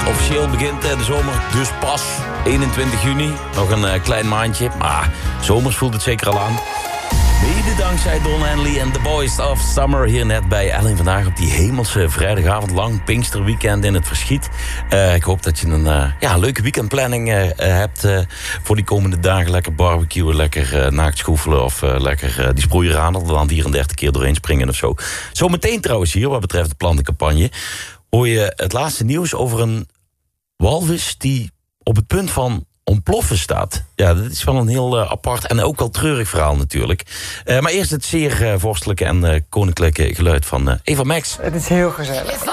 Officieel begint de zomer dus pas 21 juni. Nog een klein maandje, maar zomers voelt het zeker al aan. Mede dankzij Don Henley en The Boys of Summer hier net bij Ellen vandaag op die hemelse vrijdagavond, lang Pinksterweekend in het Verschiet. Ik hoop dat je een leuke weekendplanning hebt voor die komende dagen. Lekker barbecuen, lekker naakt schoefelen of lekker die sproeier aan. Er dan 34 keer doorheen springen of zo. Zometeen trouwens hier, wat betreft de plantencampagne, hoor je het laatste nieuws over een walvis die op het punt van ontploffen staat. Ja, dat is wel een heel apart en ook wel treurig verhaal natuurlijk. Maar eerst het zeer vorstelijke en koninklijke geluid van Eva Max. Het is heel gezellig.